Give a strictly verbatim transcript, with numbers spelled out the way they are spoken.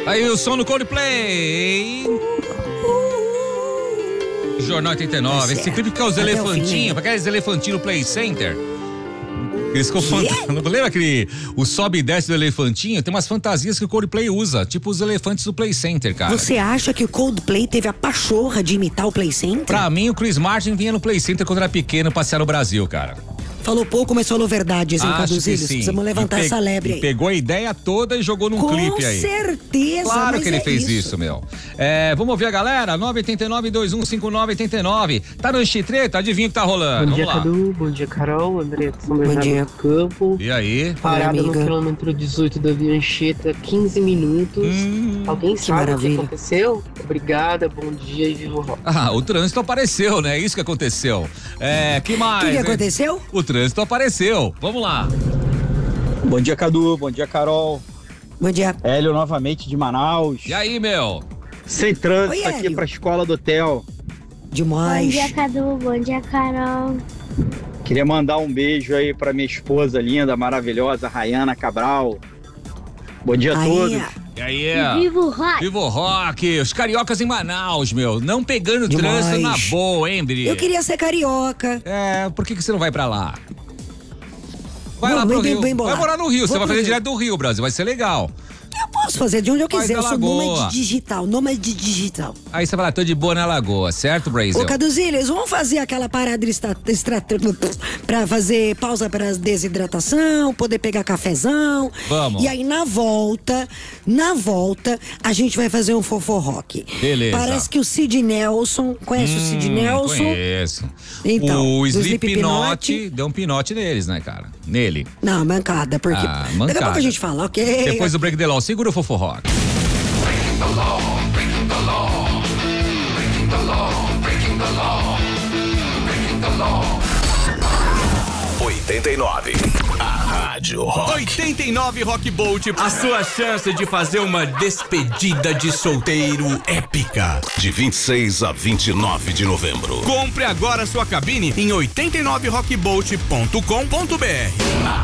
Aí o som do Coldplay. Jornal oitenta e nove. Esse clipe que é os elefantinhos, pra aqueles elefantinhos no Play Center. Eles ficam fantasiando. Lembra aquele o sobe e desce do elefantinho? Tem umas fantasias que o Coldplay usa, tipo os elefantes do Play Center, cara. Você acha que o Coldplay teve a pachorra de imitar o Play Center? Pra mim, o Chris Martin vinha no Play Center quando era pequeno passear no Brasil, cara. Falou pouco, mas falou verdades, hein, Acho que sim. Precisamos levantar pe- essa lebre aí. Pegou a ideia toda e jogou num Com clipe aí. Com certeza, Claro mas que ele é fez isso, isso meu. É, vamos ouvir a galera? nove oito nove, dois um cinco nove oito nove. Tá no X-Treta? Adivinha o que tá rolando? Bom dia, vamos lá. Cadu. Bom dia, Carol. André de São Bernardo dia. do Campo. E aí? Parada no amiga. quilômetro dezoito da Via Anchieta, quinze minutos. Hum, Alguém sabe o que maravilha. aconteceu? Obrigada, bom dia e viva o rock. Ah, o trânsito apareceu, né? Isso que aconteceu. É, que mais? O que, que hein? aconteceu? O trânsito apareceu. Vamos lá. Bom dia, Cadu. Bom dia, Carol. Bom dia. Hélio novamente de Manaus. E aí, meu? Sem trânsito Oi, aqui Hélio. pra escola do hotel. Demais. Bom dia, Cadu. Bom dia, Carol. Queria mandar um beijo aí pra minha esposa linda, maravilhosa, Rayana Cabral. Bom dia a Aí, todos. E aí? E viva o rock. Viva o rock! Os cariocas em Manaus, meu. Não pegando Demais. trânsito na boa, hein, Bri? eu queria ser carioca. É, por que, que você não vai pra lá? Vai Não, lá pro bem- Rio. bem Vai bolado. morar no Rio. Vou Você vai pro fazer Rio. direto do Rio, Brasil. Vai ser legal. Eu posso fazer de onde eu Faz quiser. da Eu sou Lagoa. nômade digital. Nômade digital. Aí você vai lá, tô de boa na lagoa, certo, Brasil? Ô, Caduzilhas, vamos fazer aquela parada extra, extra, pra fazer pausa pra desidratação, poder pegar cafezão. Vamos. E aí, na volta, na volta, a gente vai fazer um fofo rock. Beleza. Parece que o Cid Nelson, conhece o Cid Hum, Nelson? Conheço. Então, o do Slipknot Slipknot. deu um pinote neles, né, cara? Nele. Não, mancada, porque Ah, daqui a mancada. pouco a gente fala, ok? Depois do Break the Law, segura o Fofo Rock. oitenta e nove. A Rádio Rock. oitenta e nove Rock Bolt, a sua chance de fazer uma despedida de solteiro épica. De vinte e seis a vinte e nove de novembro. Compre agora sua cabine em oitenta e nove rock bolt ponto com ponto br.